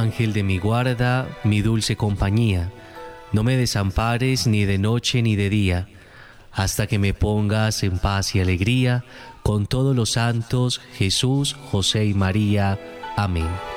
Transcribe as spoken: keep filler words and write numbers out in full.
Ángel de mi guarda, mi dulce compañía, no me desampares ni de noche ni de día, hasta que me pongas en paz y alegría, con todos los santos, Jesús, José y María. Amén.